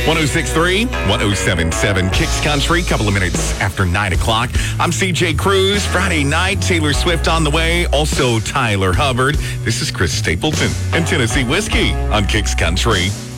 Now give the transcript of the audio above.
106.3, 107.7 Kicks Country, couple of minutes after 9 o'clock. I'm CJ Cruz. Friday night, Taylor Swift on the way. Also Tyler Hubbard. This is Chris Stapleton and Tennessee Whiskey on Kicks Country.